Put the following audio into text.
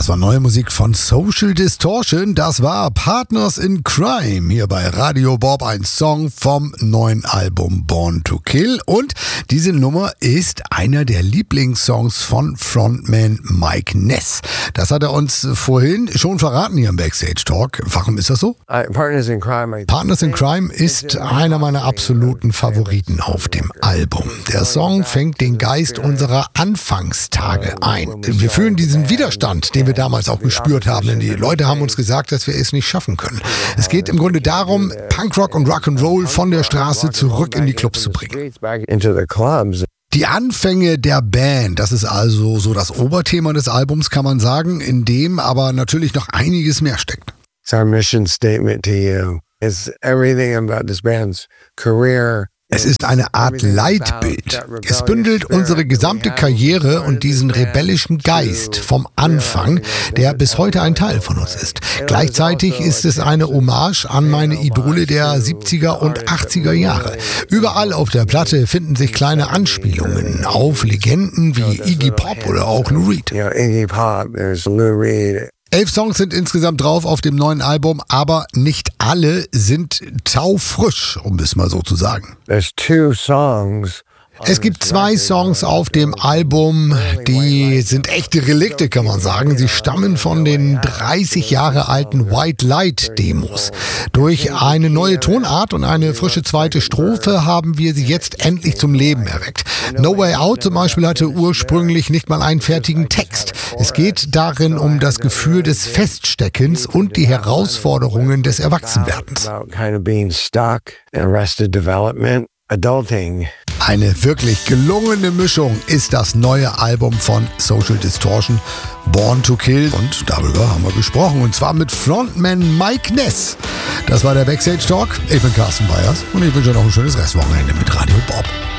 Das war neue Musik von Social Distortion. Das war Partners in Crime hier bei Radio Bob. Ein Song vom neuen Album Born to Kill. Und diese Nummer ist einer der Lieblingssongs von Frontman Mike Ness. Das hat er uns vorhin schon verraten hier im Backstage Talk. Warum ist das so? Partners in Crime ist einer meiner absoluten Favoriten auf dem Album. Der Song fängt den Geist unserer Anfangstage ein. Wir fühlen diesen Widerstand, den wir damals auch gespürt haben, denn die Leute haben uns gesagt, dass wir es nicht schaffen können. Es geht im Grunde darum, Punkrock und Rock'n'Roll von der Straße zurück in die Clubs zu bringen. Die Anfänge der Band, das ist also so das Oberthema des Albums, kann man sagen, in dem aber natürlich noch einiges mehr steckt. Our mission statement to you is everything about this band's career. Es ist eine Art Leitbild. Es bündelt unsere gesamte Karriere und diesen rebellischen Geist vom Anfang, der bis heute ein Teil von uns ist. Gleichzeitig ist es eine Hommage an meine Idole der 70er und 80er Jahre. Überall auf der Platte finden sich kleine Anspielungen auf Legenden wie Iggy Pop oder auch Lou Reed. 11 Songs sind insgesamt drauf auf dem neuen Album, aber nicht alle sind taufrisch, um es mal so zu sagen. Es gibt 2 Songs auf dem Album, die sind echte Relikte, kann man sagen. Sie stammen von den 30 Jahre alten White Light Demos. Durch eine neue Tonart und eine frische zweite Strophe haben wir sie jetzt endlich zum Leben erweckt. No Way Out zum Beispiel hatte ursprünglich nicht mal einen fertigen Text. Es geht darin um das Gefühl des Feststeckens und die Herausforderungen des Erwachsenwerdens. Adulting. Eine wirklich gelungene Mischung ist das neue Album von Social Distortion, Born to Kill. Und darüber haben wir gesprochen, und zwar mit Frontman Mike Ness. Das war der Backstage Talk. Ich bin Carsten Bayers und ich wünsche noch ein schönes Restwochenende mit Radio Bob.